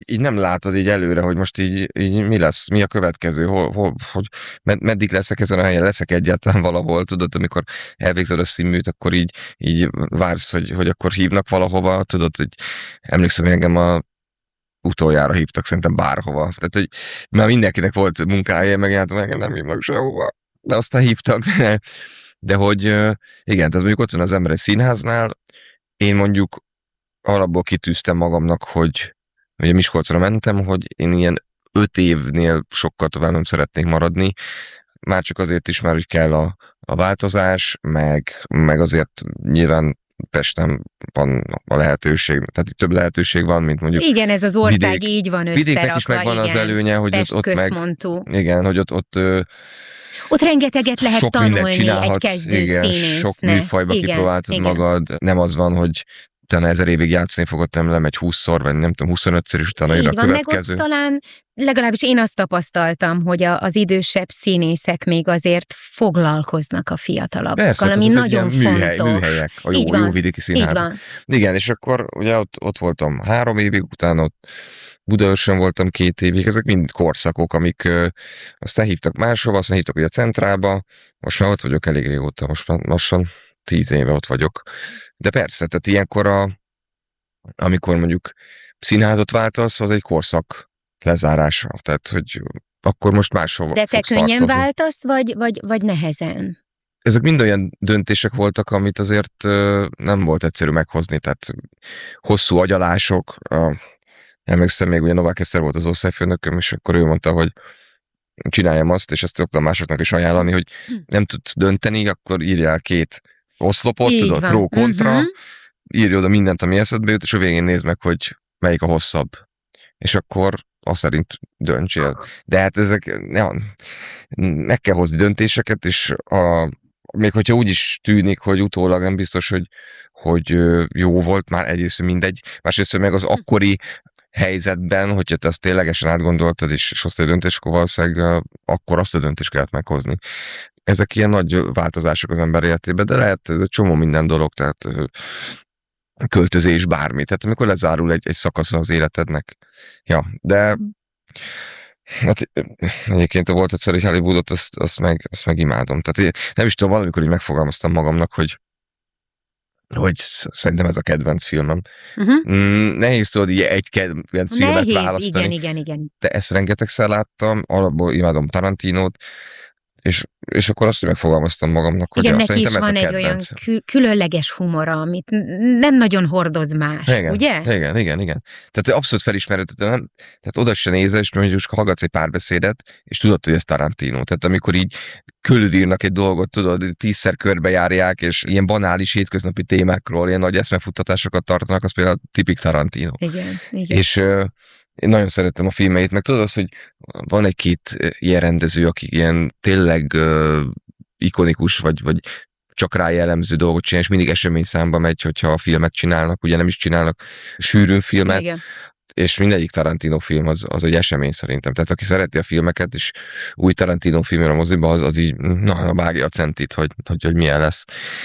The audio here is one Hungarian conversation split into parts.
így nem látod így előre, hogy most így mi lesz, mi a következő, hogy meddig leszek ezen a helyen, leszek egyáltalán valahol, tudod, amikor elvégzed a színműt, akkor így vársz, hogy akkor hívnak valahova, tudod, hogy emlékszem, hogy engem utoljára hívtak szerintem bárhova. Tehát, hogy már mindenkinek volt munkája, meg engem nem hívnak sehova. De aztán hívtak, de hogy igen, tehát mondjuk ott van az ember egy színháznál, én mondjuk alapból kitűztem magamnak, hogy ugye Miskolcra mentem, hogy én ilyen 5 évnél sokkal tovább nem szeretnék maradni, már csak azért is már, hogy kell a változás, meg azért nyilván Pesten van a lehetőség, tehát itt több lehetőség van, mint mondjuk igen, ez az ország így van összerakva. Vidéknek is megvan az előnye, hogy Pest ott központú. Igen, hogy ott rengeteget lehet sok tanulni egy kezdő színésznek. Sok műfajba kipróbáltad magad, nem az van, hogy utána 1000 évig játszani fogod, nem lemegy 20-szor, vagy nem tudom, 25-ször, és utána jön a következő. Meg ott talán, legalábbis én azt tapasztaltam, hogy az idősebb színészek még azért foglalkoznak a fiatalabbakkal, persze, ami nagyon fontos. Műhelyek, a jó vidéki színház. Igen, és akkor ugye ott voltam 3 évig, utána ott Budaörsön voltam 2 évig, ezek mind korszakok, amik aztán hívtak máshova, aztán hívtak ugye a Centrába, most már ott vagyok elég régóta, most már lassan 10 éve ott vagyok. De persze, tehát ilyenkor amikor mondjuk színházat váltasz, az egy korszak lezárása. Tehát, hogy akkor most máshova de te könnyen váltasz, vagy nehezen? Ezek mind olyan döntések voltak, amit azért nem volt egyszerű meghozni, tehát hosszú agyalások. Emlékszem, még ugye Novák Eszter volt az osztályfőnököm, és akkor ő mondta, hogy csináljam azt, és ezt szoktam másoknak is ajánlani, hogy nem tudsz dönteni, akkor írjál 2 oszlopot, tudod, pro-kontra, írj oda mindent, ami eszedbe jut, és a végén nézd meg, hogy melyik a hosszabb. És akkor azt szerint döntsél. De hát ezek, meg kell hozni döntéseket, és még hogyha úgy is tűnik, hogy utólag nem biztos, hogy jó volt, már egyrészt mindegy, másrészt meg az akkori helyzetben, hogyha te azt ténylegesen átgondoltad, és azt a döntést, akkor valószínűleg akkor azt a döntést kellett meghozni. Ezek ilyen nagy változások az ember életében, de lehet ez egy csomó minden dolog, tehát költözés, bármi. Tehát amikor lezárul egy szakasz az életednek. Ja, de hát egyébként volt egyszer egy Hollywoodot, azt meg imádom. Tehát nem is tudom, valamikor így megfogalmaztam magamnak, hogy szerintem ez a kedvenc filmem. Nehéz tudod így egy kedvenc filmet választani. Igen. De ezt rengetegszer láttam, alapból imádom Tarantinót, és akkor azt, hogy megfogalmaztam magamnak, hogy igen, szerintem ez a kedvenc. Igen, neki is van egy olyan különleges humora, amit nem nagyon hordoz más, igen, ugye? Igen. Tehát abszolút felismerhető, tehát oda se nézel, és mondjuk hallgatsz egy párbeszédet, és tudod, hogy ez Tarantino. Tehát amikor így körülírnak egy dolgot, tudod, 10-szer körbejárják, és ilyen banális hétköznapi témákról, ilyen nagy eszmefuttatásokat tartanak, az például tipik Tarantino. Igen. És én nagyon szeretem a filmeit, meg tudod azt, hogy van egy-két ilyen rendező, aki ilyen tényleg ikonikus, vagy csak rá jellemző dolgot csinál, és mindig eseményszámba megy, hogyha a filmet csinálnak, ugye nem is csinálnak sűrűn filmet, igen. És mindegyik Tarantino film az egy esemény szerintem. Tehát aki szereti a filmeket, és új Tarantino filmről a moziba, az így vágja a centit, hogy milyen lesz.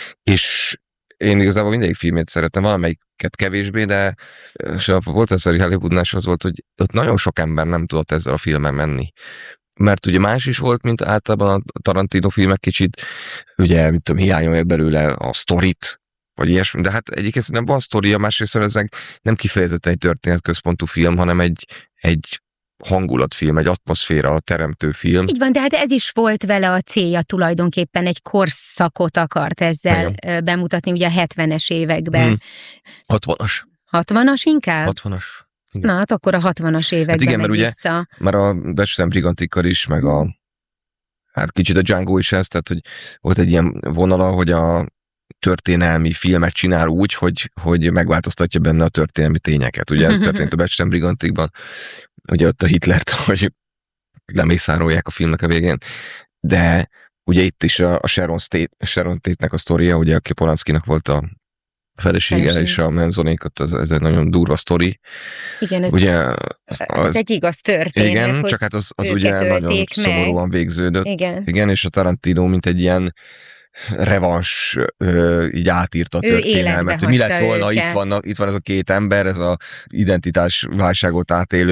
És én igazából mindegyik filmét szeretem, valamelyiket kevésbé, de volt az a Hollywoodnál, az volt, hogy ott nagyon sok ember nem tudott ezzel a filmen menni. Mert ugye más is volt, mint általában a Tarantino filmek kicsit, ugye, mit tudom, hiányolják belőle a sztorit, vagy ilyesmi, de hát egyébként nem van sztoria, másrészt ez nem kifejezetten egy történetközpontú film, hanem egy hangulatfilm, egy atmoszféra teremtő film. Így van, de hát ez is volt vele a célja tulajdonképpen, egy korszakot akart ezzel bemutatni, ugye a 70-es években. 60-as. 60-as inkább? 60-as. Igen. Na, hát akkor a 60-as években hát igen, mert ugye, vissza. Már a Becstelen Brigantikkal is, meg hát kicsit a Django is ez, tehát hogy volt egy ilyen vonala, hogy a történelmi filmet csinál úgy, hogy megváltoztatja benne a történelmi tényeket. Ugye ez történt a Becstelen Brigantikban, ugye ott a Hitlert, hogy lemészárolják a filmnek a végén, de ugye itt is a Sharon Tate-nek a sztoria, ugye aki Polanskinak volt a felesége, és a Manzonékat, ez egy nagyon durva sztori. Igen, ez, ugye, ez egy igaz történet. Igen, csak hát az ugye nagyon szomorúan végződött. Igen, és a Tarantino, mint egy ilyen revans így átírta a történelmet. Mi lett volna, itt van ez a 2 ember, ez a identitásválságot átélő